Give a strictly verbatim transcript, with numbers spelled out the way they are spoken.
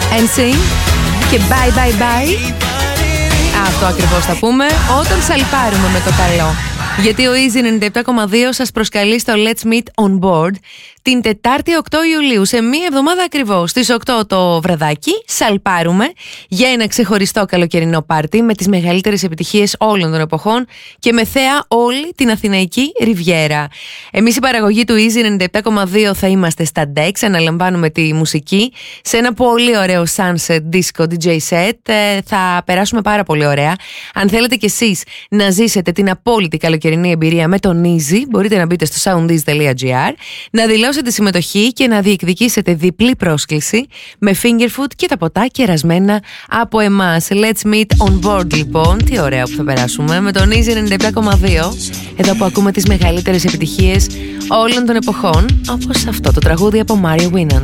εν σι και Bye Bye Bye. Αυτό ακριβώς θα πούμε όταν σαλπάρουμε με το καλό. Γιατί ο Easy ενενήντα επτά κόμμα δύο σας προσκαλεί στο Let's Meet on Board την Τετάρτη οκτώ Ιουλίου, σε μία εβδομάδα ακριβώς. Στις οκτώ το βραδάκι σαλπάρουμε για ένα ξεχωριστό καλοκαιρινό πάρτι με τις μεγαλύτερες επιτυχίες όλων των εποχών και με θέα όλη την Αθηναϊκή Ριβιέρα. Εμείς η παραγωγή του Easy ενενήντα επτά κόμμα δύο θα είμαστε στα Dex, αναλαμβάνουμε τη μουσική σε ένα πολύ ωραίο sunset disco ντι τζέι set. Ε, θα περάσουμε πάρα πολύ ωραία. Αν θέλετε κι εσείς να ζήσετε την απόλυτη καλοκαιρινή εμπειρία με τον Easy, μπορείτε να μπείτε στο soundease τελεία gr, να δηλώσετε συμμετοχή και να διεκδικήσετε διπλή πρόσκληση με finger food και τα ποτά κερασμένα από εμάς. Let's meet on board λοιπόν. Τι ωραία που θα περάσουμε με τον Easy ενενήντα επτά κόμμα δύο, εδώ που ακούμε τις μεγαλύτερες επιτυχίες όλων των εποχών, όπως αυτό το τραγούδι από Mario Winans.